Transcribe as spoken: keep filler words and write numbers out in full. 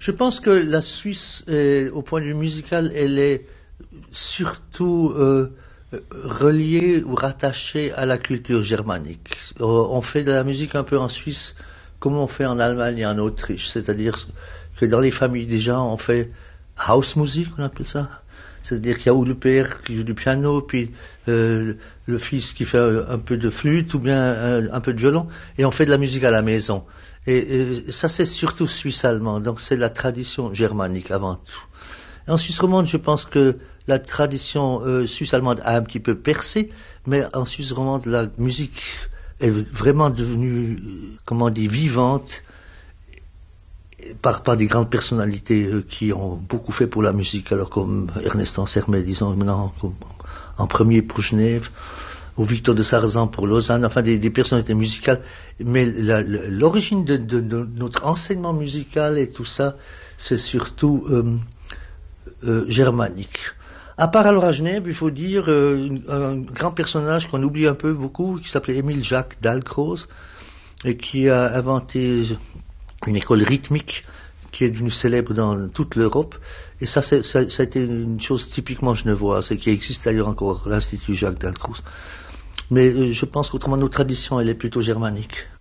Je pense que la Suisse, est, au point de vue musical, elle est surtout euh, reliée ou rattachée à la culture germanique. On fait de la musique un peu en Suisse comme on fait en Allemagne et en Autriche, c'est-à-dire que dans les familles des gens, on fait Hausmusik, on appelle ça. C'est-à-dire qu'il y a ou le père qui joue du piano, puis euh, le fils qui fait un peu de flûte ou bien un, un peu de violon, et on fait de la musique à la maison. Et, et ça, c'est surtout suisse-allemand, donc c'est la tradition germanique avant tout. Et en Suisse romande, je pense que la tradition euh, suisse-allemande a un petit peu percé, mais en Suisse romande, la musique est vraiment devenue, comment on dit, vivante, Par, par des grandes personnalités euh, qui ont beaucoup fait pour la musique, alors comme Ernest Ansermet, disons maintenant en premier pour Genève, ou Victor de Sarzan pour Lausanne, enfin des, des personnalités musicales. Mais la, la, l'origine de, de, de notre enseignement musical et tout ça, c'est surtout euh, euh, germanique. À part alors à Genève, il faut dire euh, un, un grand personnage qu'on oublie un peu beaucoup, qui s'appelait Émile Jacques Dalcroze, et qui a inventé une école rythmique qui est devenue célèbre dans toute l'Europe. Et ça, c'est, ça, ça a été une chose typiquement genevoise et qui existe d'ailleurs encore, l'Institut Jacques Dalcroze. Mais euh, je pense qu'autrement, nos traditions, elle est plutôt germanique.